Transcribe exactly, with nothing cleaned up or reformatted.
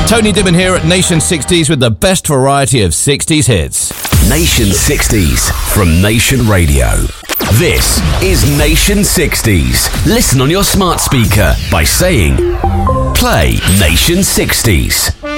Tony Dibben here at Nation sixties with the best variety of sixties hits. Nation sixties from Nation Radio. This is Nation sixties. Listen on your smart speaker by saying, play Nation sixties.